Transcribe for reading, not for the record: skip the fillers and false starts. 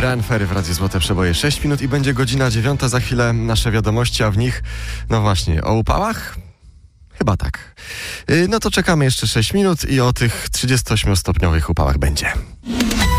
Bryan Ferry w Radiu Złote Przeboje. 6 minut i będzie godzina 9. Za chwilę nasze wiadomości, a w nich, no właśnie, o upałach? Chyba tak. No to czekamy jeszcze 6 minut i o tych 38-stopniowych upałach będzie.